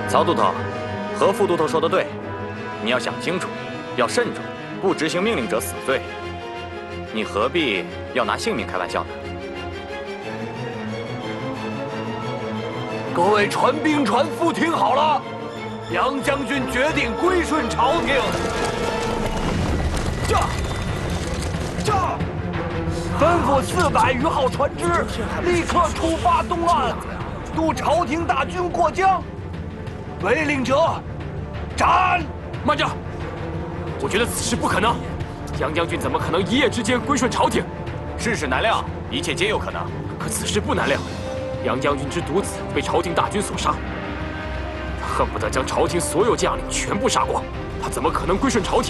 曹都头，何副都头说的对，你要想清楚，要慎重，不执行命令者死罪。你何必要拿性命开玩笑呢？ 各位传兵传副听好了，杨将军决定归顺朝廷。吩咐400余号船只立刻出发东岸，渡朝廷大军过江。违令者斩！ 慢着，我觉得此事不可能。杨将军怎么可能一夜之间归顺朝廷？ 世事难料，一切皆有可能。 可此事不难料，杨将军之独子被朝廷大军所杀，他恨不得将朝廷所有将领全部杀光，他怎么可能归顺朝廷？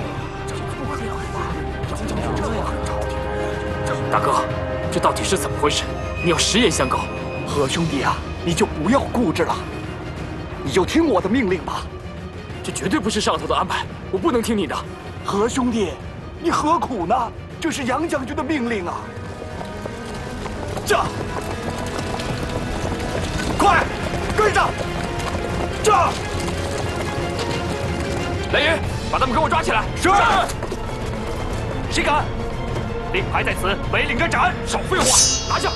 大哥，这到底是怎么回事？你要实言相告。 何兄弟啊，你就不要固执了，你就听我的命令吧。 这绝对不是上头的安排，我不能听你的。 何兄弟，你何苦呢？这是杨将军的命令啊！快，跟上！ 来人，把他们给我抓起来！ 是。谁敢？令牌在此，违令者斩！ 少废话，拿下！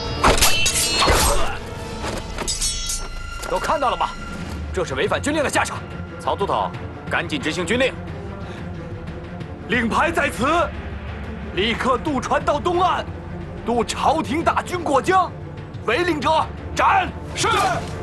都看到了吗？这是违反军令的下场。曹都头，赶紧执行军令。 令牌在此，立刻渡船到东岸，渡朝廷大军过江。违令者斩！是。